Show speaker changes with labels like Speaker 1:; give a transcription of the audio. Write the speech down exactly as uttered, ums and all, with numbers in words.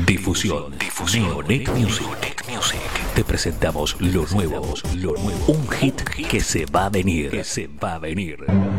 Speaker 1: Difusión. Difusión. Neonec Music. Music. Te presentamos lo nuevo. Lo nuevo. Un hit que se va a venir. Que se va a venir.